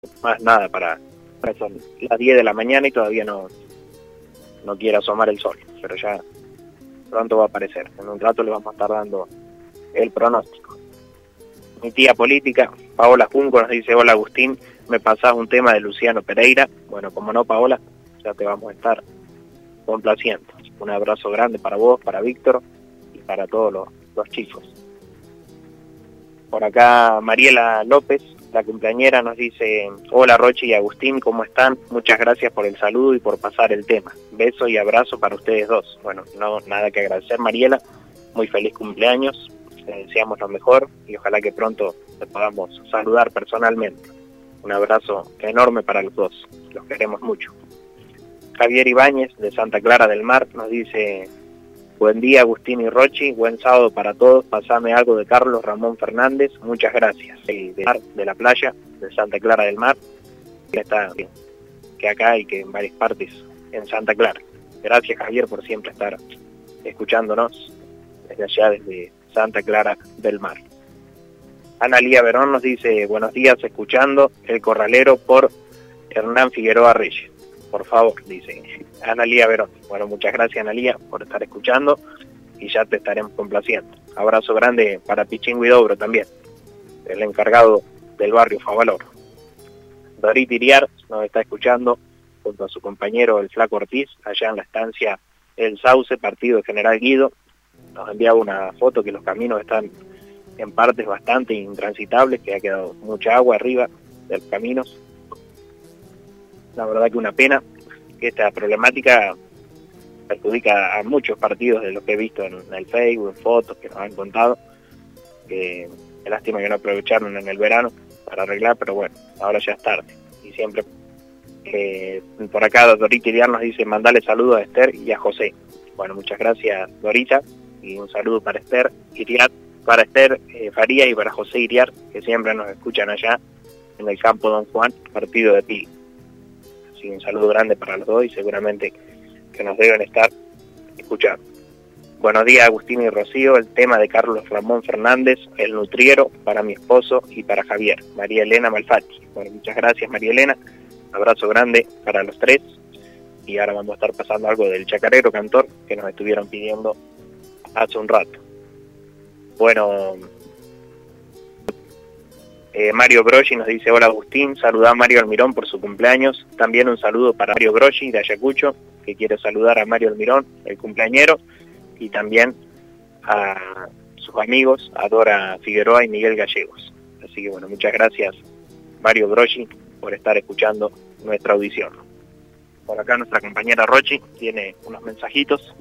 más nada son las 10 de la mañana y todavía no quiere asomar el sol, pero ya pronto va a aparecer. En un rato le vamos a estar dando el pronóstico. Mi tía política, Paola Junco, nos dice: hola Agustín, me pasás un tema de Luciano Pereira. Bueno, como no, Paola, ya te vamos a estar complaciendo. Un abrazo grande para vos, para Víctor y para todos los chicos. Por acá Mariela López, la cumpleañera, nos dice: hola Rochi y Agustín, ¿cómo están? Muchas gracias por el saludo y por pasar el tema. Beso y abrazo para ustedes dos. Bueno, no nada que agradecer, Mariela. Muy feliz cumpleaños. Les deseamos lo mejor y ojalá que pronto te podamos saludar personalmente. Un abrazo enorme para los dos. Los queremos mucho. Javier Ibáñez, de Santa Clara del Mar, nos dice: buen día Agustín y Rochi, buen sábado para todos, pasame algo de Carlos Ramón Fernández, muchas gracias. De la playa, de Santa Clara del Mar, que está que acá y que en varias partes en Santa Clara. Gracias Javier por siempre estar escuchándonos desde allá, desde Santa Clara del Mar. Ana Lía Verón nos dice: buenos días, escuchando El Corralero por Hernán Figueroa Reyes. Por favor, dice Ana Lía Verón. Bueno, muchas gracias Ana Lía por estar escuchando y ya te estaremos complaciendo. Abrazo grande para Pichín Huidobro también, el encargado del barrio Favaloro. Dorita Iriar nos está escuchando junto a su compañero el Flaco Ortiz, allá en la estancia El Sauce, partido de General Guido. Nos enviaba una foto que los caminos están en partes bastante intransitables, que ha quedado mucha agua arriba de los caminos. La verdad que una pena, que esta problemática perjudica a muchos partidos de los que he visto en el Facebook, en fotos que nos han contado. Que es lástima que no aprovecharon en el verano para arreglar, pero bueno, ahora ya es tarde. Y siempre por acá Dorita Iriar nos dice: mandale saludos a Esther y a José. Bueno, muchas gracias Dorita, y un saludo para Esther Iriar, para Esther Faría y para José Iriar, que siempre nos escuchan allá en el campo Don Juan, partido de Pili. Así un saludo grande para los dos y seguramente que nos deben estar escuchando. Buenos días Agustín y Rocío, el tema de Carlos Ramón Fernández, el nutriero, para mi esposo y para Javier. María Elena Malfatti. Bueno, muchas gracias María Elena, abrazo grande para los tres, y ahora vamos a estar pasando algo del chacarero cantor que nos estuvieron pidiendo hace un rato. Bueno, Mario Groschi nos dice: hola Agustín, saludá a Mario Almirón por su cumpleaños. También un saludo para Mario Groschi de Ayacucho, que quiere saludar a Mario Almirón, el cumpleañero, y también a sus amigos, a Dora Figueroa y Miguel Gallegos. Así que bueno, muchas gracias Mario Groschi por estar escuchando nuestra audición. Por acá nuestra compañera Rochi tiene unos mensajitos.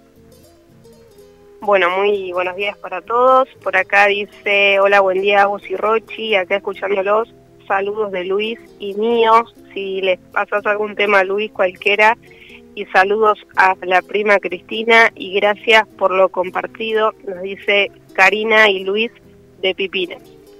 Bueno, muy buenos días para todos. Por acá dice: hola, buen día Agus y Rochi, acá escuchándolos. Saludos de Luis y míos, si les pasas algún tema a Luis cualquiera. Y saludos a la prima Cristina y gracias por lo compartido, nos dice Karina y Luis de Pipines.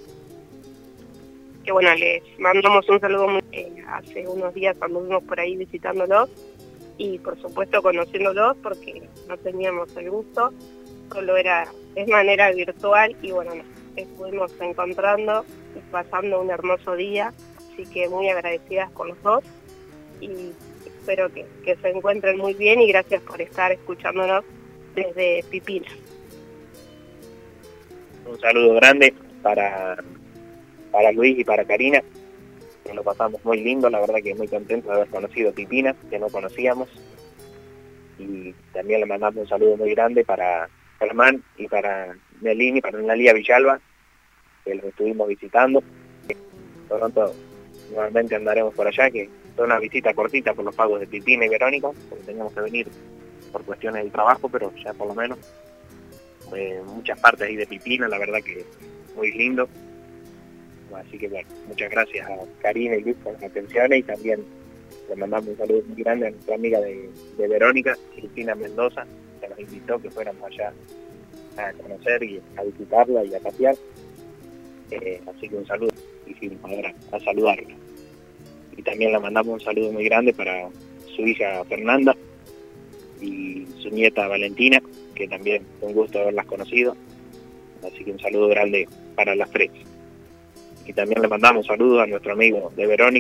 Que bueno, les mandamos un saludo hace unos días cuando estuvimos por ahí visitándolos y por supuesto conociéndolos, porque no teníamos el gusto, solo era de manera virtual, y bueno, nos estuvimos encontrando y pasando un hermoso día, así que muy agradecidas con los dos y espero que se encuentren muy bien y gracias por estar escuchándonos desde Pipina. Un saludo grande para Luis y para Karina, que lo pasamos muy lindo, la verdad que muy contentos de haber conocido Pipina, que no conocíamos, y también le mandamos un saludo muy grande para Germán y para Melín y para Analia Villalba, que los estuvimos visitando. Pronto nuevamente andaremos por allá, que fue una visita cortita por los pagos de Pipina y Verónica, porque teníamos que venir por cuestiones del trabajo, pero ya por lo menos muchas partes ahí de Pipina, la verdad que muy lindo. Así que bueno, muchas gracias a Karina y Luis por las atenciones, y también le mandamos un saludo muy grande a nuestra amiga de Verónica, Cristina Mendoza, que nos invitó que fuéramos allá a conocer y a visitarla y a pasear. Así que un saludo y fuimos ahora a saludarla. Y también le mandamos un saludo muy grande para su hija Fernanda y su nieta Valentina, que también fue un gusto haberlas conocido. Así que un saludo grande para las tres. Y también le mandamos saludos a nuestro amigo de Verónica,